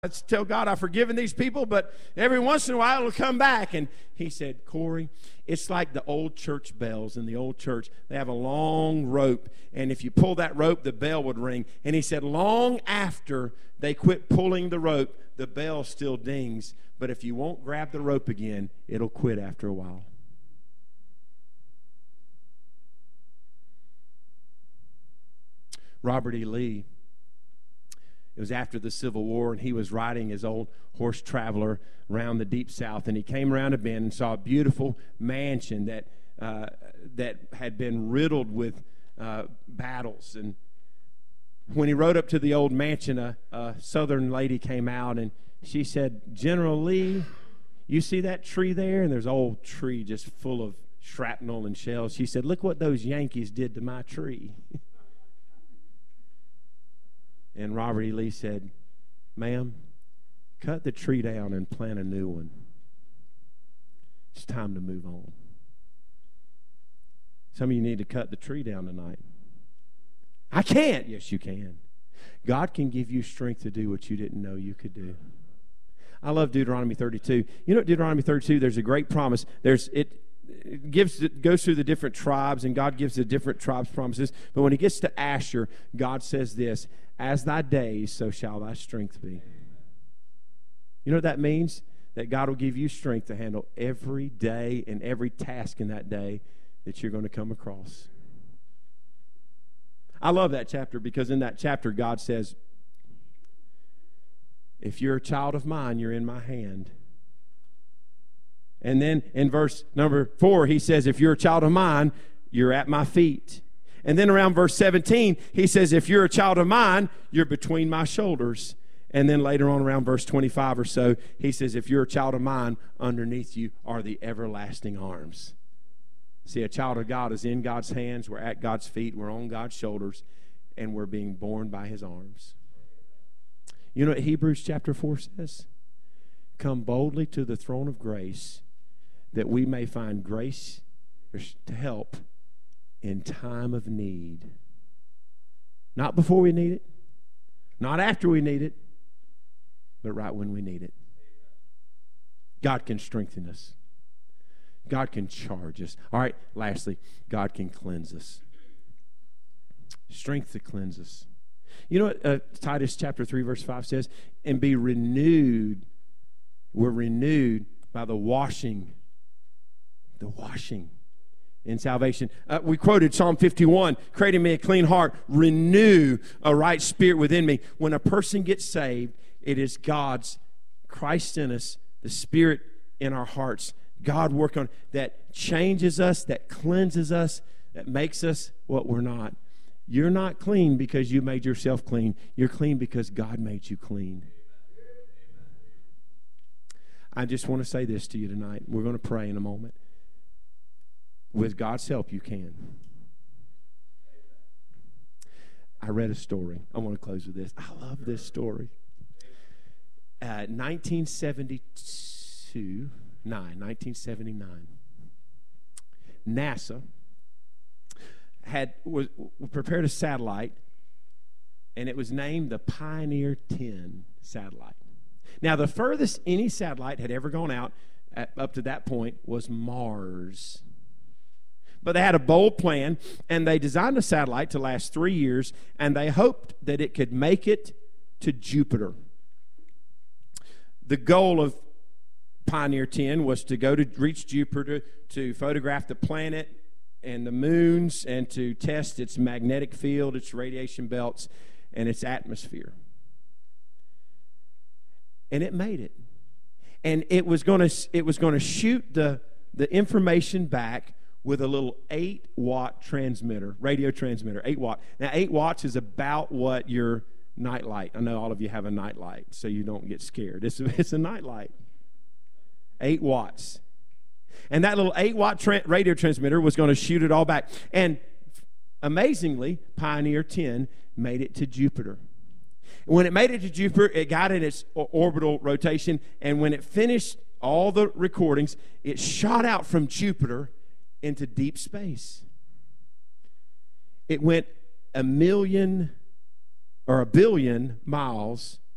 tell God I've forgiven these people, but every once in a while it'll come back. And he said, Corey, it's like the old church bells. In the old church, they have a long rope, and if you pull that rope, the bell would ring. And he said, long after they quit pulling the rope, the bell still dings. But if you won't grab the rope again, it'll quit after a while. Robert E. Lee, it was after the Civil War, and he was riding his old horse Traveler around the Deep South, and he came around a bend and saw a beautiful mansion that had been riddled with battles. And when he rode up to the old mansion, a Southern lady came out, and she said, General Lee, you see that tree there? And there's an old tree just full of shrapnel and shells. She said, look what those Yankees did to my tree. And Robert E. Lee said, ma'am, cut the tree down and plant a new one. It's time to move on. Some of you need to cut the tree down tonight. I can't. Yes, you can. God can give you strength to do what you didn't know you could do. I love Deuteronomy 32. You know, Deuteronomy 32, there's a great promise. It goes through the different tribes, and God gives the different tribes promises. But when he gets to Asher, God says this, as thy days, so shall thy strength be. You know what that means? That God will give you strength to handle every day and every task in that day that you're going to come across. I love that chapter because in that chapter, God says, if you're a child of mine, you're in my hand. And then in verse number 4, he says, if you're a child of mine, you're at my feet. And then around verse 17, he says, if you're a child of mine, you're between my shoulders. And then later on around verse 25 or so, he says, if you're a child of mine, underneath you are the everlasting arms. See, a child of God is in God's hands. We're at God's feet. We're on God's shoulders. And we're being borne by his arms. You know what Hebrews chapter 4 says? Come boldly to the throne of grace, that we may find grace to help in time of need. Not before we need it, not after we need it, but right when we need it. God can strengthen us. God can charge us. All right, lastly, God can cleanse us. Strength to cleanse us. You know what Titus chapter 3 verse 5 says? And be renewed. We're renewed by the washing in salvation. We quoted Psalm 51, create in me a clean heart, renew a right spirit within me. When a person gets saved, it is God's Christ in us, the Spirit in our hearts. God work on that changes us, that cleanses us, that makes us what we're not. You're not clean because you made yourself clean. You're clean because God made you clean. I just want to say this to you tonight. We're going to pray in a moment. With God's help, you can. I read a story. I want to close with this. I love this story. 1979, NASA was prepared a satellite, and it was named the Pioneer 10 satellite. Now, the furthest any satellite had ever gone out up to that point was Mars. But they had a bold plan, and they designed a satellite to last 3 years, and they hoped that it could make it to Jupiter. The goal of Pioneer 10 was to go to reach Jupiter, to photograph the planet and the moons, and to test its magnetic field, its radiation belts, and its atmosphere. And it made it. And it was going to shoot the information back with a little 8-watt transmitter, radio transmitter, 8 watt. Now, 8 watts is about what your nightlight. I know all of you have a nightlight, so you don't get scared. It's a nightlight. 8 watts. And that little 8-watt radio transmitter was going to shoot it all back. And amazingly, Pioneer 10 made it to Jupiter. When it made it to Jupiter, it got in its orbital rotation, and when it finished all the recordings, it shot out from Jupiter into deep space. It went 1 billion miles